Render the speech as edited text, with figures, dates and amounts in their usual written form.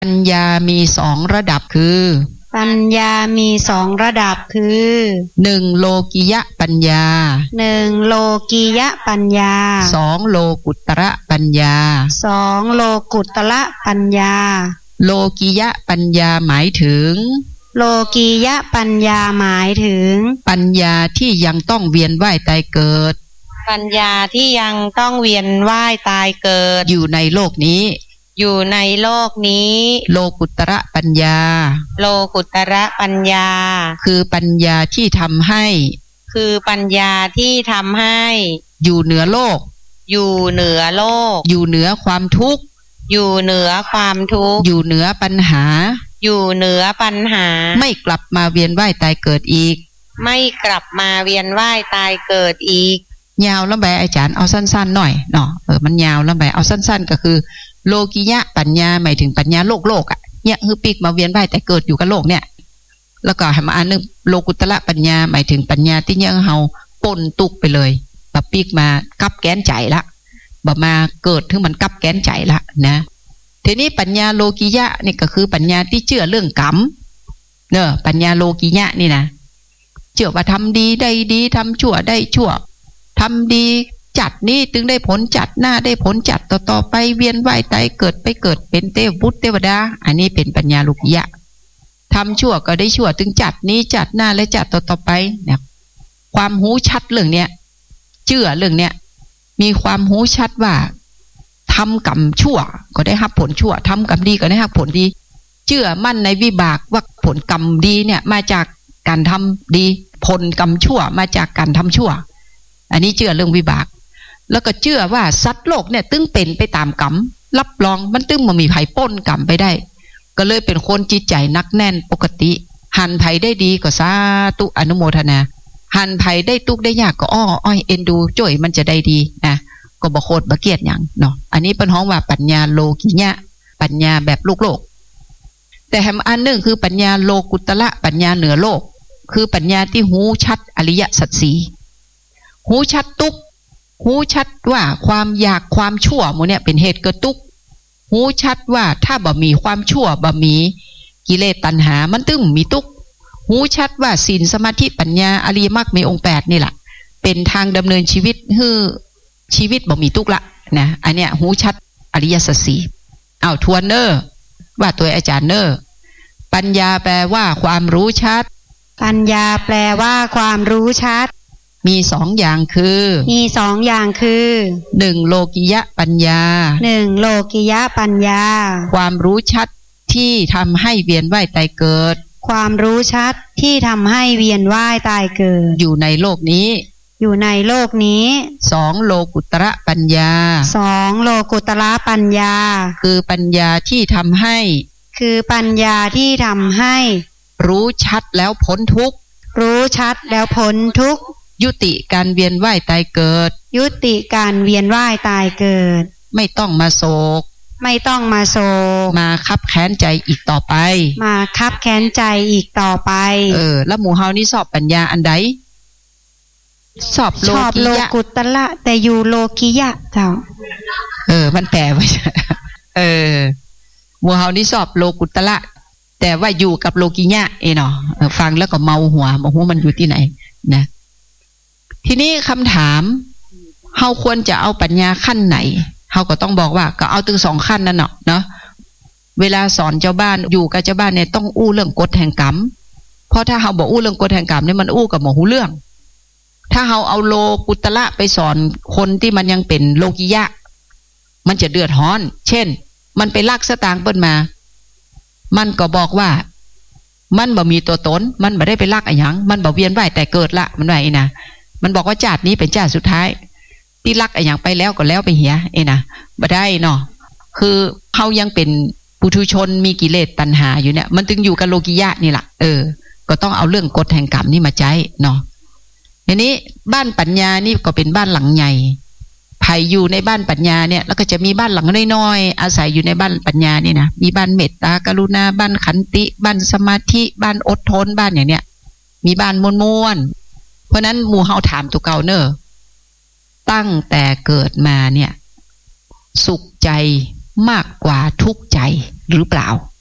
ปัญญามีสองระดับคือปัญญามีสองระดับคือ 1โลกิยะปัญญา 1โลกิยะปัญญา 2โลกุตระปัญญา 2โลกุตระปัญญาโลกิยะปัญญาหมายถึงโลกียะปัญญาหมายถึงปัญญาที่ยังต้องเวียนว่ายตายเกิดปัญญาที่ยังต้องเวียนว่ายตายเกิดอยู่ในโลกนี้อยู่ในโลกนี้โลกุตระปัญญาโลกุตระปัญญาคือปัญญาที่ทำให้คือปัญญาที่ทำให้อยู่เหนือโลกอยู่เหนือโลกอยู่เหนือความทุกข์อยู่เหนือความทุกข์อยู่เหนือปัญหาอยู่เหนือปัญหาไม่กลับมาเวียนว่ายตายเกิดอีกไม่กลับมาเวียนว่ายตายเกิดอีกยาวแล้วไปอาจารย์เอาสั้นๆหน่อยเนาะมันยาวแล้วไปเอาสั้นๆก็คือโลกิยะปัญญาหมายถึงปัญญาโลกอ่ะเนี่ยคือปีกมาเวียนว่ายแต่เกิดอยู่กับโลกเนี่ยแล้วก็ให้มาอันนึงโลกุตระปัญญาหมายถึงปัญญาที่เนี่ยเฮาปนตุกไปเลยแบบปีกมากับแกนใจละแบบมาเกิดถึงมันกับแกนใจละนะทีนี้ปัญญาโลกิยะนี่ก็คือปัญญาที่เชื่อเรื่องกรรมเนอะปัญญาโลกิยะนี่นะเชื่อว่าทำดีได้ดีทำชั่วได้ชั่วทำดีจัดนี่ถึงได้ผลจัดหน้าได้ผลจัดต่อไปเวียนว่ายตายเกิดไปเกิดเป็นเทพบุตรเทวดาอันนี้เป็นปัญญาโลกิยะทำชั่วก็ได้ชั่วถึงจัดนี้จัดหน้าและจัดต่อไปเนี่ยความหูชัดเรื่องเนี้ยเชื่อเรื่องเนี้ยมีความหูชัดว่าทำกรรมชั่วก็ได้รับผลชั่วทำกรรมดีก็ได้รับผลดีเชื่อมั่นในวิบากว่าผลกรรมดีเนี่ยมาจากการทำดีผลกรรมชั่วมาจากการทำชั่วอันนี้เชื่อเรื่องวิบากแล้วก็เชื่อว่าสัตว์โลกเนี่ยตึงเป็นไปตามกรรมรับรองมันตึงมันมีไผ่ป้นกรรมไปได้ก็เลยเป็นคนจิตใจนักแน่นปกติหันไผ่ได้ดีก็สาธุอนุโมทนาหันไผ่ได้ตุกได้ยากก็อ้อยเอ็นดูจ่อยมันจะได้ดีนะก็บ่โคตรบ่เกียดอย่างเนาะอันนี้เป็นห้องว่าปัญญาโลกิยะปัญญาแบบโลกแต่แถมอันนึงคือปัญญาโลกุตระปัญญาเหนือโลกคือปัญญาที่หูชัดอริยสัจสี่หูชัดตุกหูชัดว่าความอยากความชั่วหมู่เนี่ยเป็นเหตุเกิดทุกข์หูชัดว่าถ้าบ่มีความชั่วบ่มีกิเลสตัณหามันตึงมีทุกข์หูชัดว่าศีลสมาธิปัญญาอริยมรรคมีองค์8นี่แหละเป็นทางดำเนินชีวิตให้ชีวิตบ่มีทุกข์ละนะอันเนี้ยหูชัดอริยสัจสี่เอาทวนเนอว่าตัวอาจารย์เนอปัญญาแปลว่าความรู้ชัดปัญญาแปลว่าความรู้ชัดมี2อย่างคือ1โลกิยะปัญญา 1โลกิยะปัญญาความรู้ชัดที่ทำให้เวียนว่ายตายเกิดความรู้ชัดที่ทำให้เวียนว่ายตายเกิดอยู่ในโลกนี้2โลกุตระปัญญา 2โลกุตระปัญญาคือปัญญาที่ทำให้รู้ชัดแล้วพ้นทุกข์ยุติการเวียนว่ายตายเกิดไม่ต้องมาโศกมาคับแค้นใจอีกต่อไปแล้วหมู่เฮานี่สอบปัญญาอันใดสอบโลกุตระแต่อยู่โลกิยะเจ้ามันแปลไว้หมู่เฮานี่สอบโลกุตระแต่ว่าอยู่กับโลกิยะเนาะฟังแล้วก็เมาหัวมันอยู่ที่ไหนนะทีนี้คำถามเฮาควรจะเอาปัญญาขั้นไหนเฮาก็ต้องบอกว่าก็เอาถึง2ขั้นนั่นเนาะเวลาสอนเจ้าบ้านอยู่กับเจ้าบ้านเนี่ยต้องอู้เรื่องกฎแห่งกรรมเพราะถ้าเฮาบอกอู้เรื่องกฎแห่งกรรมเนี่ยมันอู้กับหมอหูเรื่องถ้าเฮาเอาโลกุตระไปสอนคนที่มันยังเป็นโลกิยะมันจะเดือดร้อนเช่นมันไปลักสตางค์เปิ้นมามันก็บอกว่ามันบ่มีตัวตนมันบ่ได้ไปลักอะไรหยังมันบ่เวียนว่ายแต่เกิดละมันว่าไอ้นะมันบอกว่าชาตินี้เป็นชาติสุดท้ายที่ลักอะไรอย่างไปแล้วก็แล้วไปเหียนะบ่ได้เนาะคือเขายังเป็นปุถุชนมีกิเลสตัณหาอยู่เนี่ยมันถึงอยู่กับโลกิยะนี่แหละก็ต้องเอาเรื่องกฎแห่งกรรมนี่มาใช้เนาะทีนี้บ้านปัญญานี่ก็เป็นบ้านหลังใหญ่ไผอยู่ในบ้านปัญญาเนี่ยแล้วก็จะมีบ้านหลังน้อยๆอาศัยอยู่ในบ้านปัญญานี่นะมีบ้านเมตตากรุณาบ้านขันติบ้านสมาธิบ้านอดทนบ้านอย่างเนี้ยมีบ้านม่วนๆเพราะนั้นหมู่เฮาถามตัวเก่าเนอะตั้งแต่เกิดมาเนี่ยสุขใจมากกว่าทุกข์ใจหรือเปล่า